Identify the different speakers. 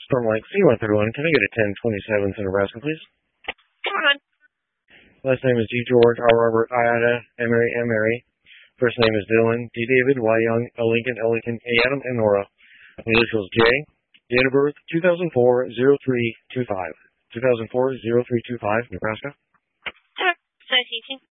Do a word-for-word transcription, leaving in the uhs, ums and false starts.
Speaker 1: From like C one thirty-one, can I get a ten twenty-seven to Nebraska, please?
Speaker 2: Come on.
Speaker 1: Last name is D. George, R. Robert, I. Ada, M. Mary, M. Mary. First name is Dylan, D. David, Y. Young, L. Lincoln, L. Lincoln, A. Adam, and Nora. Initials J. Date of birth, two thousand four oh three two five. two thousand four oh three two five, Nebraska.
Speaker 2: Start teaching.